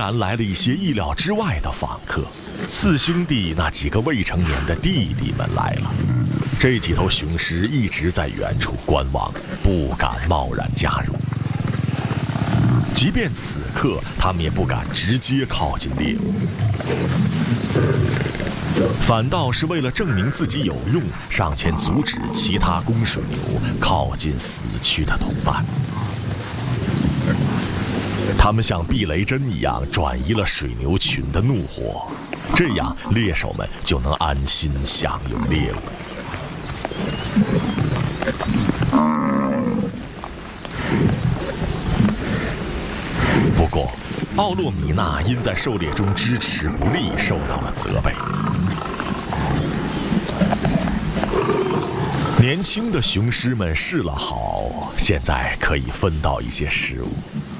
然来了一些意料之外的访客，四兄弟那几个未成年的弟弟们来了。这几头雄狮一直在远处观望，不敢贸然加入。即便此刻，他们也不敢直接靠近猎物，反倒是为了证明自己有用，上前阻止其他公水牛靠近死去的同伴。他们像避雷针一样转移了水牛群的怒火，这样猎手们就能安心享用猎物。不过，奥洛米娜因在狩猎中支持不力受到了责备。年轻的雄狮们试了好，现在可以分到一些食物。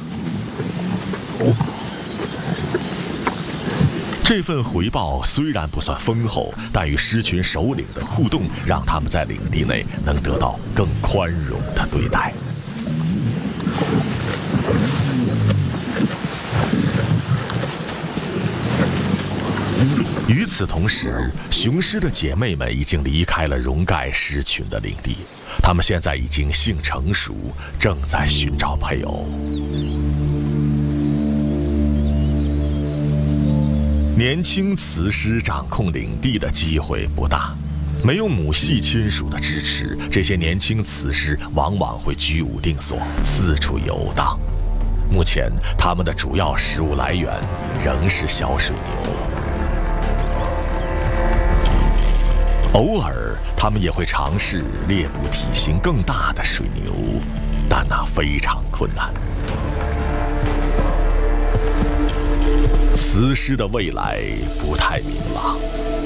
这份回报虽然不算丰厚，但与狮群首领的互动，让他们在领地内能得到更宽容的对待。与此同时，雄狮的姐妹们已经离开了绒盖狮群的领地，她们现在已经性成熟，正在寻找配偶。年轻雌狮掌控领地的机会不大，没有母系亲属的支持，这些年轻雌狮往往会居无定所，四处游荡。目前，它们的主要食物来源仍是小水牛。偶尔，他们也会尝试猎捕体型更大的水牛，但那非常困难。雌狮的未来不太明朗。